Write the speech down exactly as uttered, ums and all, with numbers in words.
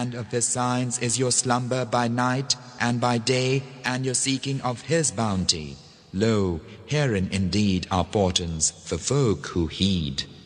And of His signs is your slumber by night and by day, and your seeking of His bounty. Lo, herein indeed are portents for folk who heed.